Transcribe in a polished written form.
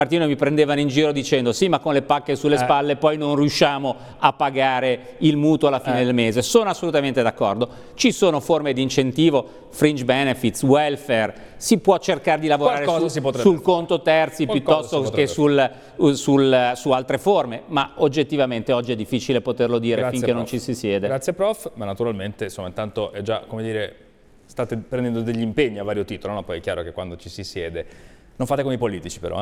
Martino mi prendevano in giro dicendo sì, ma con le pacche sulle spalle poi non riusciamo a pagare il mutuo alla fine del mese. Sono assolutamente d'accordo. Ci sono forme di incentivo, fringe benefits, welfare, si può cercare di lavorare sul conto terzi piuttosto che su altre forme, ma oggettivamente oggi è difficile poterlo dire finché non ci si siede. Grazie prof, ma naturalmente insomma intanto è già, come dire, state prendendo degli impegni a vario titolo, no? Poi è chiaro che quando ci si siede non fate come i politici però,